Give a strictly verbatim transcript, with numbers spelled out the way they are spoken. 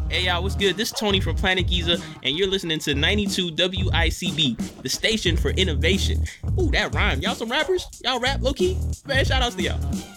Hey y'all, what's good? This is Tony from Planet Giza, and you're listening to ninety-two W I C B, the station for innovation. Ooh, that rhyme. Y'all some rappers? Y'all rap low-key? Man, shout outs to y'all.